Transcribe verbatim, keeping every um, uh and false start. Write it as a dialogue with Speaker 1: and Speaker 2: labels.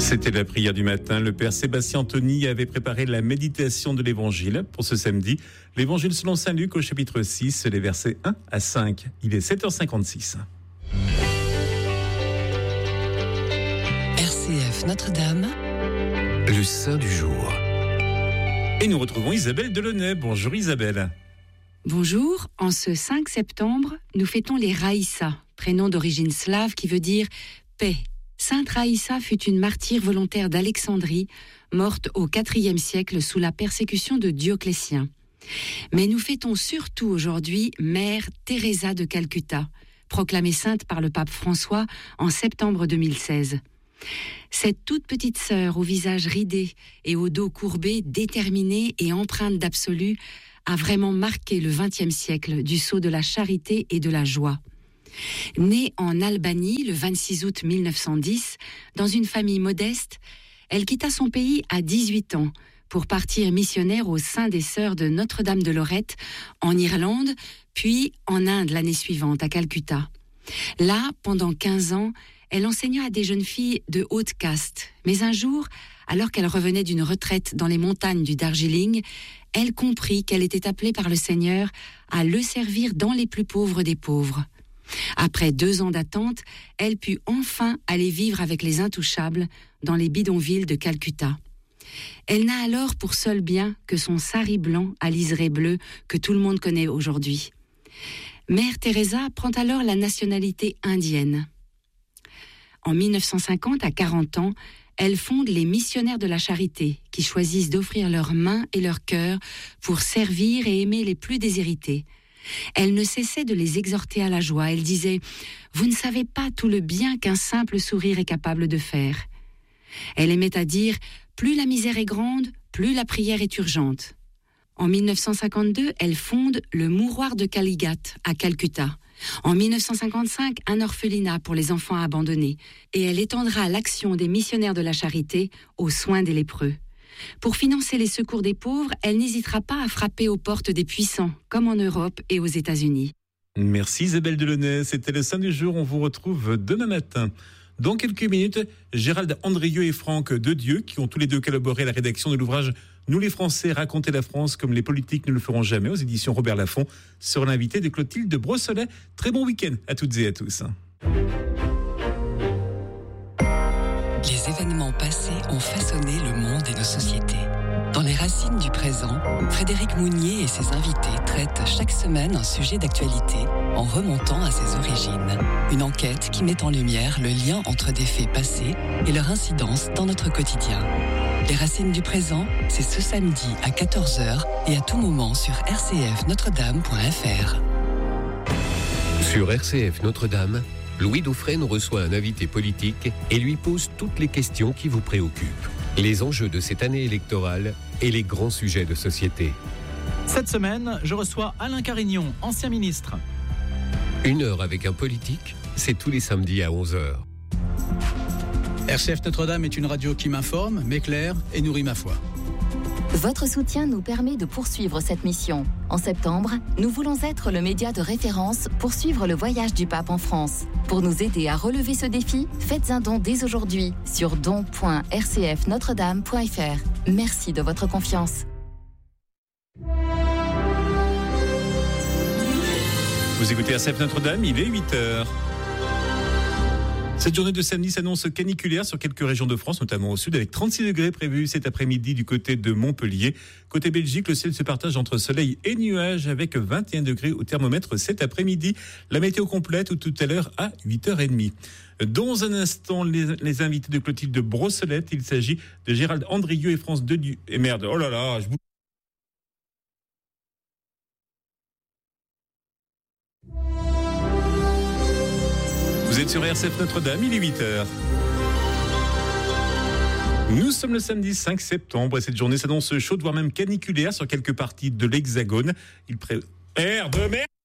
Speaker 1: C'était la prière du matin. Le père Sébastien Anthony avait préparé la méditation de l'évangile pour ce samedi. L'évangile selon saint Luc au chapitre six, les versets un à cinq. Il est sept heures cinquante-six.
Speaker 2: R C F Notre-Dame, le saint du jour.
Speaker 1: Et nous retrouvons Isabelle Delaunay. Bonjour Isabelle.
Speaker 3: Bonjour, en ce cinq septembre, nous fêtons les Raïssa, prénom d'origine slave qui veut dire paix. Sainte Raïssa fut une martyre volontaire d'Alexandrie, morte au quatrième siècle sous la persécution de Dioclétien. Mais nous fêtons surtout aujourd'hui Mère Teresa de Calcutta, proclamée sainte par le pape François en septembre deux mille seize. Cette toute petite sœur au visage ridé et au dos courbé, déterminée et empreinte d'absolu, a vraiment marqué le vingtième siècle du sceau de la charité et de la joie. Née en Albanie le vingt-six août mille neuf cent dix, dans une famille modeste, elle quitta son pays à dix-huit ans pour partir missionnaire au sein des Sœurs de Notre-Dame de Lorette en Irlande, puis en Inde l'année suivante à Calcutta. Là, pendant quinze ans, elle enseigna à des jeunes filles de haute caste. Mais un jour, alors qu'elle revenait d'une retraite dans les montagnes du Darjeeling, elle comprit qu'elle était appelée par le Seigneur à le servir dans les plus pauvres des pauvres. Après deux ans d'attente, elle put enfin aller vivre avec les intouchables dans les bidonvilles de Calcutta. Elle n'a alors pour seul bien que son sari blanc à liseré bleu que tout le monde connaît aujourd'hui. Mère Teresa prend alors la nationalité indienne. En mille neuf cent cinquante, à quarante ans, elle fonde les Missionnaires de la Charité, qui choisissent d'offrir leurs mains et leur cœur pour servir et aimer les plus déshérités. Elle ne cessait de les exhorter à la joie. Elle disait « Vous ne savez pas tout le bien qu'un simple sourire est capable de faire. » Elle aimait à dire « Plus la misère est grande, plus la prière est urgente. » En mille neuf cent cinquante-deux, elle fonde le Mouroir de Kaligat à Calcutta. En mille neuf cent cinquante-cinq, un orphelinat pour les enfants abandonnés. Et elle étendra l'action des Missionnaires de la Charité aux soins des lépreux. Pour financer les secours des pauvres, elle n'hésitera pas à frapper aux portes des puissants, comme en Europe et aux États-Unis.
Speaker 1: Merci Isabelle Delaunay. C'était le saint du jour. On vous retrouve demain matin. Dans quelques minutes, Gérald Andrieux et Franck Dedieu, qui ont tous les deux collaboré à la rédaction de l'ouvrage « Nous les Français, raconter la France comme les politiques ne le feront jamais » aux éditions Robert Laffont, seront l'invité de Clotilde Brossolet. Très bon week-end à toutes et à tous.
Speaker 2: Les événements passés ont façonné le monde et nos sociétés. Dans les racines du présent, Frédéric Mounier et ses invités traitent chaque semaine un sujet d'actualité en remontant à ses origines. Une enquête qui met en lumière le lien entre des faits passés et leur incidence dans notre quotidien. Les racines du présent, c'est ce samedi à quatorze heures et à tout moment sur r c f notre dame point f r.
Speaker 4: Sur R C F Notre-Dame, Louis Dauphren reçoit un invité politique et lui pose toutes les questions qui vous préoccupent. Les enjeux de cette année électorale et les grands sujets de société.
Speaker 5: Cette semaine, je reçois Alain Carignon, ancien ministre.
Speaker 4: Une heure avec un politique, c'est tous les samedis à onze heures.
Speaker 5: R C F Notre-Dame est une radio qui m'informe, m'éclaire et nourrit ma foi.
Speaker 6: Votre soutien nous permet de poursuivre cette mission. En septembre, nous voulons être le média de référence pour suivre le voyage du pape en France. Pour nous aider à relever ce défi, faites un don dès aujourd'hui sur don point r c f notre dame point f r. Merci de votre confiance.
Speaker 1: Vous écoutez R C F Notre-Dame, il est huit heures. Cette journée de samedi s'annonce caniculaire sur quelques régions de France, notamment au sud, avec trente-six degrés prévus cet après-midi du côté de Montpellier. Côté Belgique, le ciel se partage entre soleil et nuages avec vingt et un degrés au thermomètre cet après-midi. La météo complète tout à l'heure à huit heures trente. Dans un instant, les, les invités de Clotilde Brossolet. Il s'agit de Gérald Andrieux et France Dedieu. Et merde, oh là là, je vous... Vous êtes sur R C F Notre-Dame, il est huit heures. Nous sommes le samedi cinq septembre et cette journée s'annonce chaude, voire même caniculaire sur quelques parties de l'Hexagone. Il pré... Air de merde